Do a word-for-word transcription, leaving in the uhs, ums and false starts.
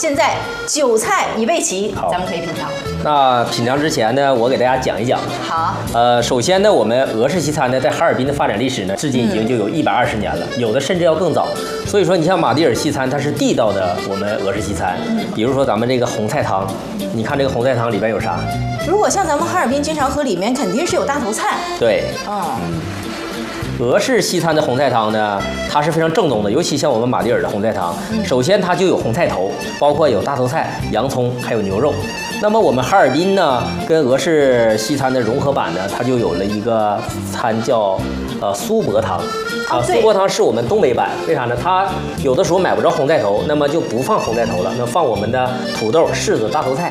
现在九菜已备齐，咱们可以品尝。 那品尝之前呢，我给大家讲一讲。 好。 呃，首先呢，我们俄式西餐呢，在哈尔滨的发展历史呢，至今已经就有一百二十年了，有的甚至要更早。所以说，你像马迭尔西餐，它是地道的我们俄式西餐。比如说咱们这个红菜汤，你看这个红菜汤里边有啥？ 如果像咱们哈尔滨经常喝，里面肯定是有大头菜。 对。 嗯。 俄式西餐的红菜汤呢，它是非常正宗的，尤其像我们马迭尔的红菜汤，首先它就有红菜头，包括有大头菜、洋葱，还有牛肉。那么我们哈尔滨呢，跟俄式西餐的融合版呢，它就有了一个餐叫呃苏泊汤。啊，苏泊汤是我们东北版，为啥呢？它有的时候买不着红菜头，那么就不放红菜头了，那放我们的土豆、柿子、大头菜。